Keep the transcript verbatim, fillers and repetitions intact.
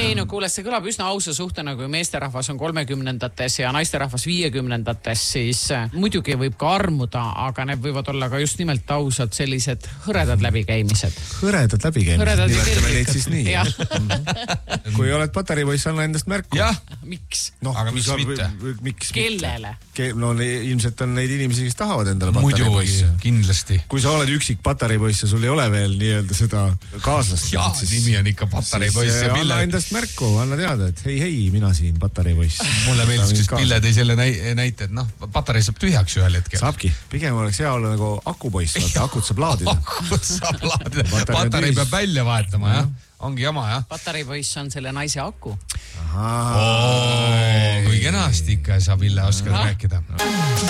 ei no kuule, see kõlab üsna ausa suhtena, kui meesterahvas on kolmekümnendates ja naisterahvas viiekümnendates, siis muidugi võib ka armuda, aga need võivad olla ka just nimelt ausad sellised hõredad läbikäimised. Hõredad läbikäimised, nimetame neid siis nii. Kui oled patareipoiss, anna endast märku. Jah. Miks? No, aga miks mitte? Miks Kellele? Ke- no ilmselt on neid inimesi, kes tahavad endale patareipoisse. Muidugi, kindlasti. Kui sa oled üksik patareipoiss ja sul ei ole veel nii-öelda seda kaaslast. Jaa, siis, nimi on ikka patareipoiss. Siis anna endast märku, anna teada, et hei, hei, mina siin patareipoiss. Mulle meeldis, kes Pille tõi selle näite, et noh, patarei saab tühjaks ühel hetkel. Saabki. Pigem oleks hea olla nagu akupoiss, vaata, akut saab laadida. Akut saab laadida. Patarei peab välja vahetama, jah. Ongi jama, jah. Patareipoiss on selle naise aku. Ahaa. Kui kenasti ikka sa, Pille, oskad rääkida.